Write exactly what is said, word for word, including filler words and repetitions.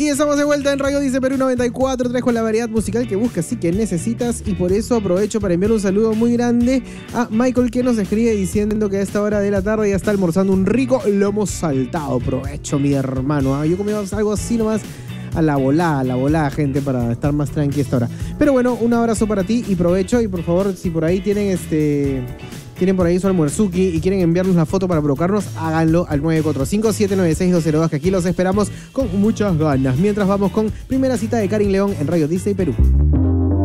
Y estamos de vuelta en Radio Dice Perú noventa y cuatro punto tres con la variedad musical que buscas y que necesitas. Y por eso aprovecho para enviar un saludo muy grande a Michael, que nos escribe diciendo que a esta hora de la tarde ya está almorzando un rico lomo saltado. Provecho, mi hermano. ¿eh? Yo comí algo así nomás a la volada, a la volada, gente, para estar más tranqui a esta hora. Pero bueno, un abrazo para ti y provecho. Y por favor, si por ahí tienen este... tienen por ahí su almuerzuki y quieren enviarnos la foto para provocarnos, háganlo al nueve cuatro cinco, siete nueve seis, dos cero dos, que aquí los esperamos con muchas ganas. Mientras vamos con primera cita de Karin León en Radio Disney Perú.